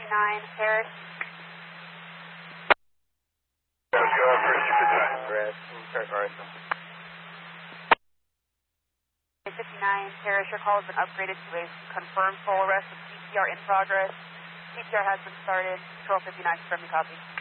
Paris. Go for 59. 59 Paris, your call has been upgraded to a confirmed full arrest with CPR in progress. CPR has been started. Control 59, confirm the copy.